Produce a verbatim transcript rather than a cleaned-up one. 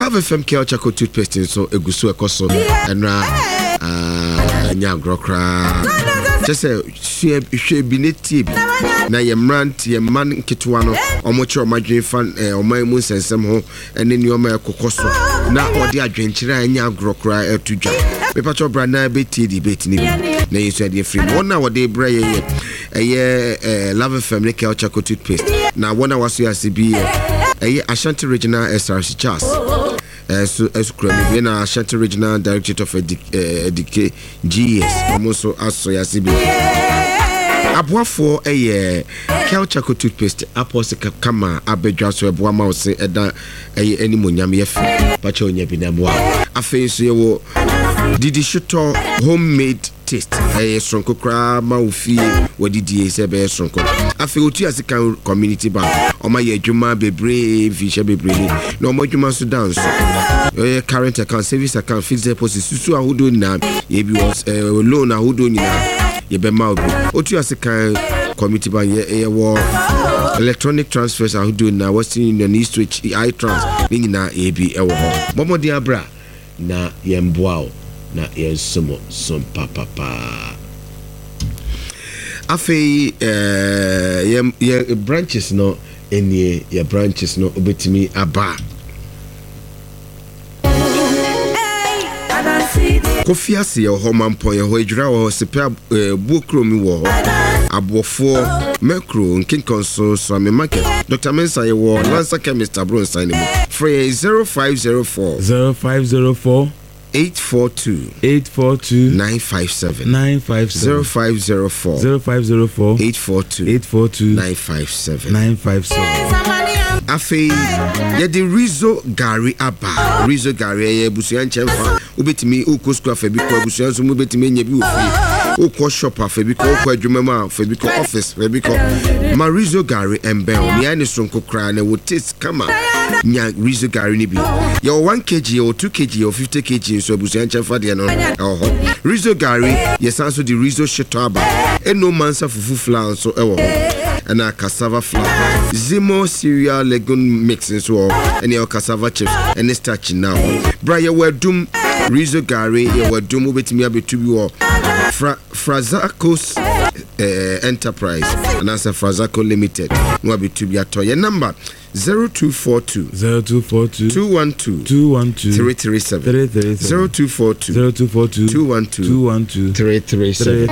Love F M Kale Choco toothpaste so egusu ekoso enra ah nya grokra just say hwe hwe bi netie bi na ye mrant ye man ketwa no omoche omadwen fan oman mu sensem ho ene ni oma ekokoso na odi adwenkyire anya grokra etudwa mepacho brana beti di beti ni na yesu ade free wona wode bra ye ye Love F M Kale Choco toothpaste na wona waso ya sibi ye Ashanti Regional S R C Charles so as Kremi na Ashanti Regional Director of Education G S almost aso ya sibi aboafo eye Kale Choco toothpaste apose kama abedwa so eboa ma ose eda eye animonyam ye fi pacha onya bi na boa afen so ye wo didi shito homemade taste eye sonko kra ma ofi wadidi se be sonko afen otu asika community bank oma ye adwuma bebre fisha bebre no mo adwuma so dance eye current account service account fixed deposit susu ahodo na ye bi was loan ahodo ni na ye be ma obi otu asika community bank ye wo electronic transfers ahodo na Western Union East Switch iTrans ni na e bi e wo ho momodi abra na ye mboa na yesumo som papa pa afei eh ye branches no enie ye branches no obetimi aba Kofi ase ye ho mampo ye ho adwura wo sepe buokromi wo abofo macro nkinkonso so me market Doctor Mensa ye wo Lancer Chemist abro sign mo free zero five zero four zero five zero four eight four two eight four two nine five seven nine five seven zero five zero four zero five zero four eight four two eight four two nine five seven nine five seven Afi ye the Rizzo Gary aba Rizzo Gary ye busuan chemfa obetimi ukosku afa bi ko busuan so mobetimi nya bi ofi ukwo shop afa bi ko ukwo adwuma ma afa bi ko office afa bi ko ma Rizzo Gary embel mi ani sonko kra na wotis kama nya Rizzo Gary ni bi ye one kilogram or two kilograms or fifty kilograms so busuan chemfa de no oh Rizzo Gary ye sanso the Rizzo shito aba eno mansa fufu flour so e wo and a cassava flour Zimo cereal legume mix so and your cassava chips and starch now Brian we dum Rizzo Gary you were dum betimi abetu bi wo Frazacos enterprise and as a Frazaco limited no abetu bi ato your number zero two four two zero two four two two one two two one two three three seven three three seven zero two four two zero two four two two one two two one two three three seven